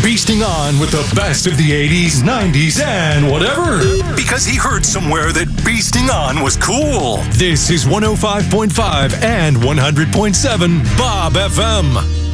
beasting on with the best of the 80s, 90s, and whatever. Because he heard somewhere that beasting on was cool. This is 105.5 and 100.7 Bob FM.